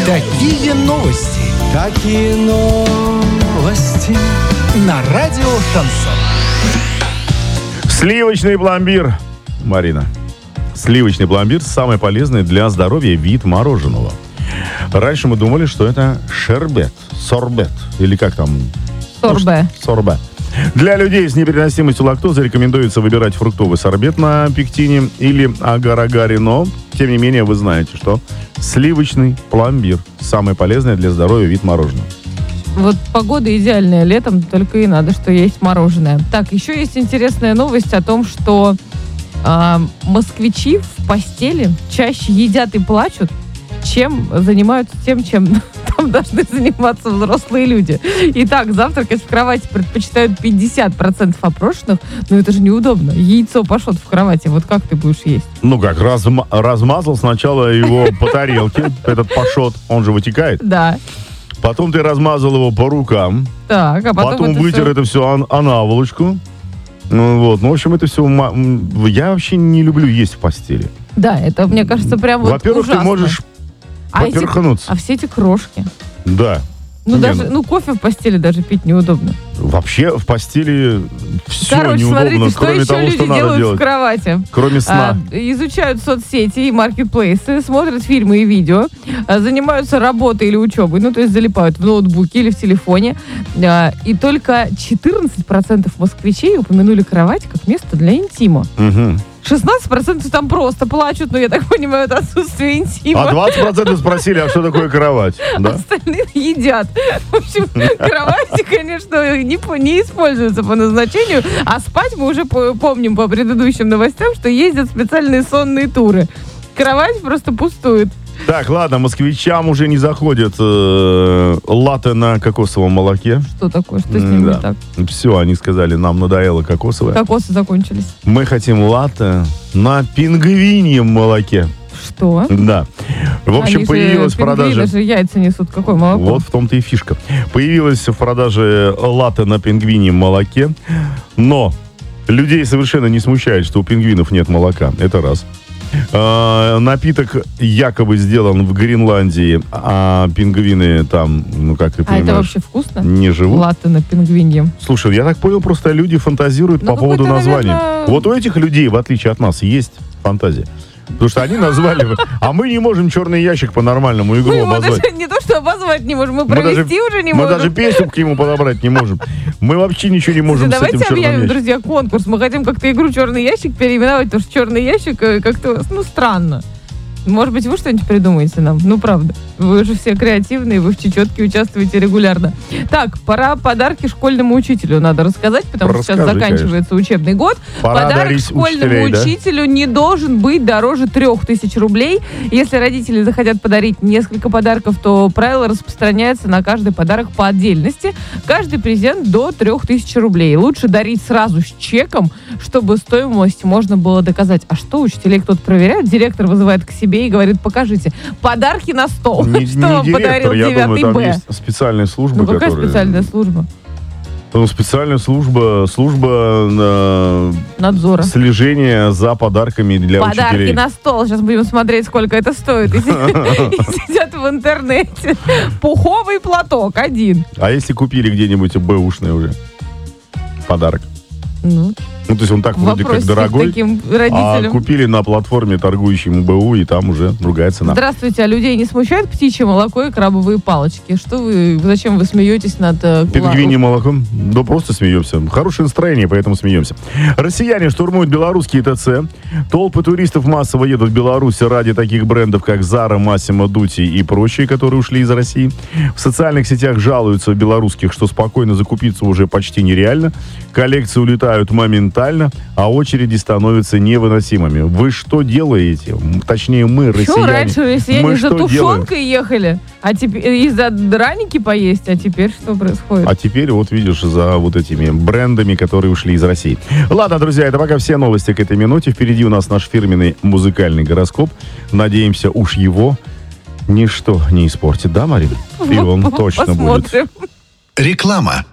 Такие новости. На радио Шансон. Сливочный пломбир, Марина. Сливочный пломбир – самый полезный для здоровья вид мороженого. Раньше мы думали, что это шербет, сорбет, или как там? Сорбе. Для людей с непереносимостью лактозы рекомендуется выбирать фруктовый сорбет на пектине или агар-агаре, но, тем не менее, вы знаете, что сливочный пломбир – самый полезный для здоровья вид мороженого. Вот погода идеальная летом, только и надо, что есть мороженое. Так, еще есть интересная новость о том, что москвичи в постели чаще едят и плачут, чем занимаются тем, чем там должны заниматься взрослые люди. Итак, завтракать в кровати предпочитают 50% опрошенных, но это же неудобно. Яйцо пашот в кровати, вот как ты будешь есть? Ну как, размазал сначала его по тарелке, этот пашот, он же вытекает. Да. Потом ты размазал его по рукам. Так, а потом вытер это все о наволочку. Ну, в общем, это все... Я вообще не люблю есть в постели. Да, это, мне кажется, прям вот Во-первых, ужасно. ты можешь поперхнуться. А все эти крошки. Да. Кофе в постели даже пить неудобно. Вообще в постели все Короче, неудобно, смотрите, кроме что того, еще что люди надо делают делать. в кровати. Кроме сна. Изучают соцсети и маркетплейсы, смотрят фильмы и видео, занимаются работой или учебой, то есть залипают в ноутбуке или в телефоне. И только 14% москвичей упомянули кровать как место для интима. Угу. 16% там просто плачут, но я так понимаю, это отсутствие интима. А 20% спросили, а что такое кровать? Да? Остальные едят. В общем, кровати, конечно, не используются по назначению, а спать мы уже помним по предыдущим новостям, что ездят специальные сонные туры. Кровать просто пустует. Так, ладно, москвичам уже не заходят латте на кокосовом молоке. Что такое? Что с ним не так? Все, они сказали, нам надоело кокосовое. Кокосы закончились. Мы хотим латте на пингвиньем молоке. Что? Да. В общем, появилась в продаже... Пингвины же яйца несут. Какое молоко? Вот в том-то и фишка. Появилась в продаже латте на пингвиньем молоке, но людей совершенно не смущает, что у пингвинов нет молока. Это раз. Напиток якобы сделан в Гренландии, а пингвины там, как ты понимаешь, это вообще вкусно? Не живут. Латте на пингвиньем. Слушай, я так понял, просто люди фантазируют по поводу названия. Наверное... Вот у этих людей, в отличие от нас, есть фантазия. Потому что они назвали... А мы не можем черный ящик по-нормальному игру обозвать. Мы не то, что обозвать не можем, мы провести уже не можем. Мы даже песню к нему подобрать не можем. Мы вообще ничего не можем с этим черным ящиком. Давайте объявим, друзья, конкурс. Мы хотим как-то игру «Черный ящик» переименовать, потому что «Черный ящик» как-то, странно. Может быть, вы что-нибудь придумаете нам? Правда. Вы же все креативные, вы в чечетке участвуете регулярно. Так, пора подарки школьному учителю надо рассказать, потому что сейчас заканчивается учебный год. Подарок школьному учителю не должен быть дороже 3000 рублей. Если родители захотят подарить несколько подарков, то правило распространяется на каждый подарок по отдельности. Каждый презент до 3000 рублей. Лучше дарить сразу с чеком, чтобы стоимость можно было доказать. А что, учителей кто-то проверяет? Директор вызывает к себе и говорит: покажите подарки на стол. Что вам подарил 9 Б? Там есть специальная служба. Какая специальная служба? Специальная служба надзора. Слежения за подарками для учителей. Подарки на стол. Сейчас будем смотреть, сколько это стоит. И сидят в интернете. Пуховый платок 1. А если купили где-нибудь бэушный уже подарок? То есть он так вроде как дорогой, а купили на платформе, торгующей МБУ, и там уже другая цена. Здравствуйте, а людей не смущает птичье молоко и крабовые палочки? Зачем вы смеетесь над... Пингвиньим молоком? Да просто смеемся. Хорошее настроение, поэтому смеемся. Россияне штурмуют белорусские ТЦ. Толпы туристов массово едут в Беларусь ради таких брендов, как Zara, Massimo Dutti и прочие, которые ушли из России. В социальных сетях жалуются белорусских, что спокойно закупиться уже почти нереально. Коллекции улетают моментально, а очереди становятся невыносимыми. Вы что делаете? Точнее, мы, россияне. Что раньше россияне за тушенкой ехали, а теперь и за драники поесть, а теперь что происходит? А теперь, вот видишь, за вот этими брендами, которые ушли из России. Ладно, друзья, это пока все новости к этой минуте. Впереди у нас наш фирменный музыкальный гороскоп. Надеемся, уж его ничто не испортит. Да, Марина? И он точно будет. Реклама.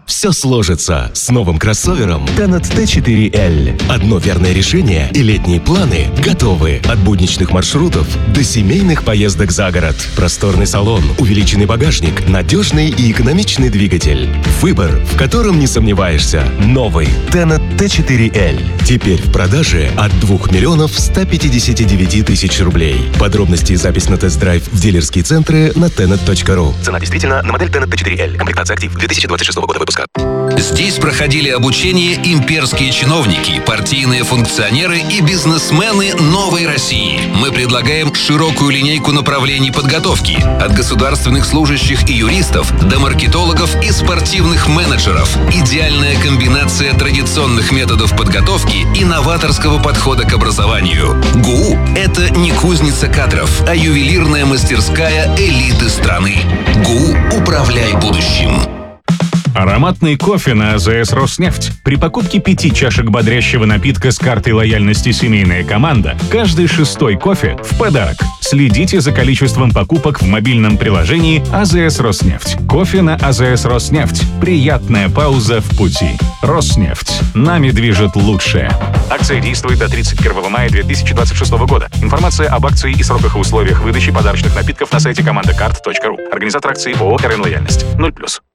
Все сложится с новым кроссовером Tenet T4L. Одно верное решение, и летние планы готовы. От будничных маршрутов до семейных поездок за город. Просторный салон, увеличенный багажник, надежный и экономичный двигатель. Выбор, в котором не сомневаешься. Новый Tenet T4L. Теперь в продаже от 2 159 000 рублей. Подробности и запись на тест-драйв в дилерские центры на tenet.ru. Цена действительно на модель Tenet T4L. Комплектация «Актив» 2026 года выпуска. Здесь проходили обучение имперские чиновники, партийные функционеры и бизнесмены новой России. Мы предлагаем широкую линейку направлений подготовки. От государственных служащих и юристов до маркетологов и спортивных менеджеров. Идеальная комбинация традиционных методов подготовки и новаторского подхода к образованию. ГУ – это не кузница кадров, а ювелирная мастерская элиты страны. ГУ «Управляй будущим». Ароматный кофе на АЗС «Роснефть». При покупке 5 чашек бодрящего напитка с картой лояльности «Семейная команда» каждый 6-й кофе в подарок. Следите за количеством покупок в мобильном приложении АЗС «Роснефть». Кофе на АЗС «Роснефть». Приятная пауза в пути. «Роснефть». Нами движет лучшее. Акция действует до 31 мая 2026 года. Информация об акции и сроках и условиях выдачи подарочных напитков на сайте командакарт.ру. Организатор акции ООО «РН Лояльность». 0+.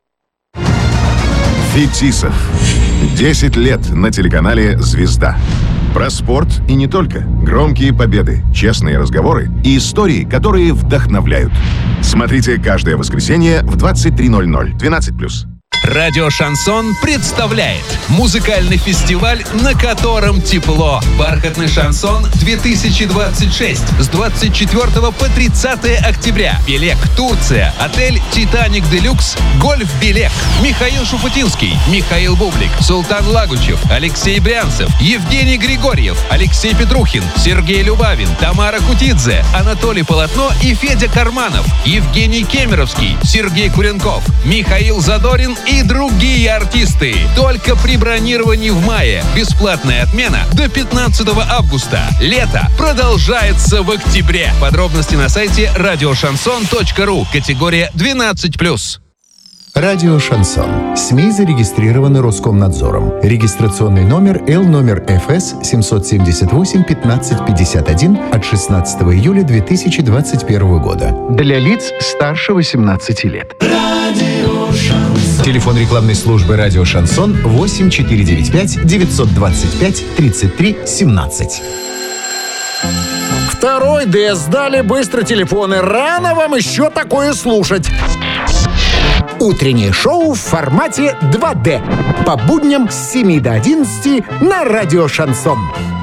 Фетисов. 10 лет на телеканале «Звезда». Про спорт и не только. Громкие победы, честные разговоры и истории, которые вдохновляют. Смотрите каждое воскресенье в 23:00. 12+. Радио «Шансон» представляет музыкальный фестиваль, на котором тепло. «Бархатный шансон 2026» с 24 по 30 октября. Белек, Турция. Отель «Титаник Делюкс». Гольф Белек. Михаил Шуфутинский, Михаил Бублик, Султан Лагучев, Алексей Брянцев, Евгений Григорьев, Алексей Петрухин, Сергей Любавин, Тамара Кутидзе, Анатолий Полотно и Федя Карманов, Евгений Кемеровский, Сергей Куренков, Михаил Задорин и другие артисты. Только при бронировании в мае. Бесплатная отмена до 15 августа. Лето продолжается в октябре. Подробности на сайте радиошансон.ру. Категория 12+. Радио «Шансон». СМИ зарегистрированы Роскомнадзором. Регистрационный номер Л номер ФС 778 1551 от 16 июля 2021 года. Для лиц старше 18 лет. Телефон рекламной службы «Радио Шансон» 8 495 925 33 17. Второй Д сдали быстро телефоны. Рано вам еще такое слушать. Утреннее шоу в формате 2D. По будням с 7 до 11 на радио «Шансон».